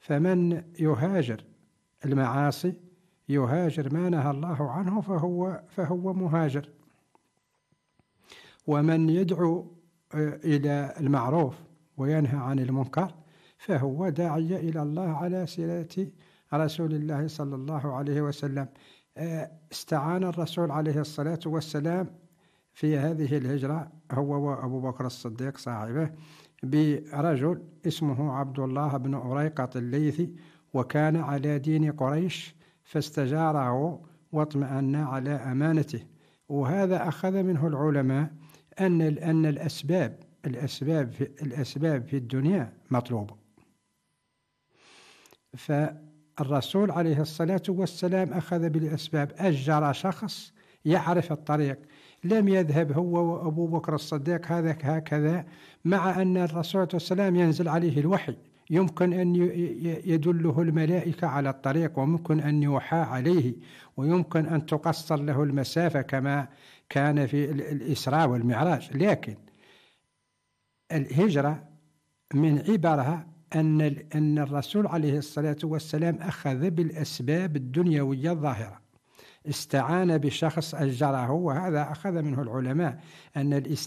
فمن يهاجر المعاصي يهاجر ما نهى الله عنه فهو مهاجر. ومن يدعو إلى المعروف وينهى عن المنكر فهو داعية إلى الله على سيرة رسول الله صلى الله عليه وسلم. استعان الرسول عليه الصلاة والسلام في هذه الهجرة هو وأبو بكر الصديق صاحبه برجل اسمه عبد الله بن أريقط الليثي، وكان على دين قريش، فاستجاره واطمأن على أمانته. وهذا أخذ منه العلماء أن الأسباب في الدنيا مطلوبة. فالرسول عليه الصلاة والسلام أخذ بالأسباب، أجر شخص يعرف الطريق، لم يذهب هو وأبو بكر الصديق هكذا، مع أن الرسول صلى الله عليه وسلم ينزل عليه الوحي، يمكن أن يدله الملائكة على الطريق، وممكن أن يوحى عليه، ويمكن أن تقصر له المسافة كما كان في الإسراء والمعراج. لكن الهجرة من عبرها أن الرسول عليه الصلاة والسلام أخذ بالأسباب الدنيوية الظاهرة، استعان بشخص أجره، وهذا أخذ منه العلماء أن